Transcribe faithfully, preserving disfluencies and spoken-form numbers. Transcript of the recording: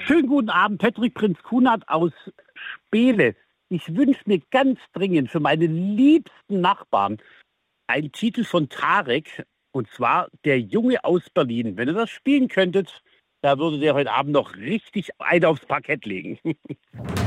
Schönen guten Abend, Patrick Prinz Kunert aus Spele. Ich wünsche mir ganz dringend für meine liebsten Nachbarn einen Titel von Tarek, und zwar Der Junge aus Berlin. Wenn ihr das spielen könntet, da würde der heute Abend noch richtig einen aufs Parkett legen.